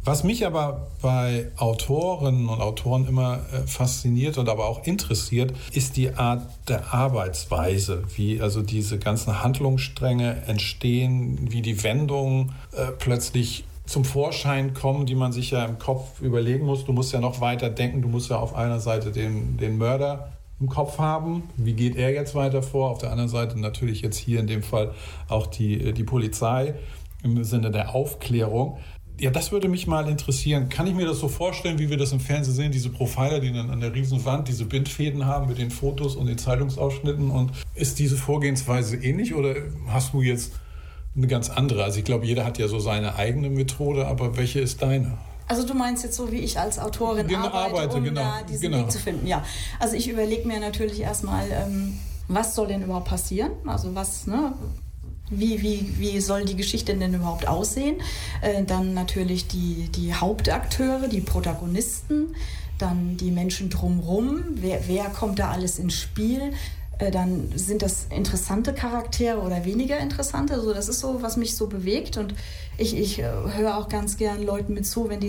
Was mich aber bei Autorinnen und Autoren immer fasziniert und aber auch interessiert, ist die Art der Arbeitsweise, wie also diese ganzen Handlungsstränge entstehen, wie die Wendungen plötzlich zum Vorschein kommen, die man sich ja im Kopf überlegen muss. Du musst ja noch weiter denken, du musst ja auf einer Seite den Mörder im Kopf haben. Wie geht er jetzt weiter vor? Auf der anderen Seite natürlich jetzt hier in dem Fall auch die Polizei im Sinne der Aufklärung. Ja, das würde mich mal interessieren. Kann ich mir das so vorstellen, wie wir das im Fernsehen sehen, diese Profiler, die dann an der Riesenwand diese Bindfäden haben mit den Fotos und den Zeitungsausschnitten? Und ist diese Vorgehensweise ähnlich oder hast du jetzt eine ganz andere? Also ich glaube, jeder hat ja so seine eigene Methode, aber welche ist deine? Also du meinst jetzt so, wie ich als Autorin arbeite, um da diesen Weg zu finden. Ja, also ich überlege mir natürlich erstmal, was soll denn überhaupt passieren? Also was, ne? Wie soll die Geschichte denn überhaupt aussehen? Dann natürlich die Hauptakteure, die Protagonisten, dann die Menschen drumherum. Wer kommt da alles ins Spiel? Dann sind das interessante Charaktere oder weniger interessante. Also das ist so, was mich so bewegt. Und ich höre auch ganz gern Leuten mit zu, wenn die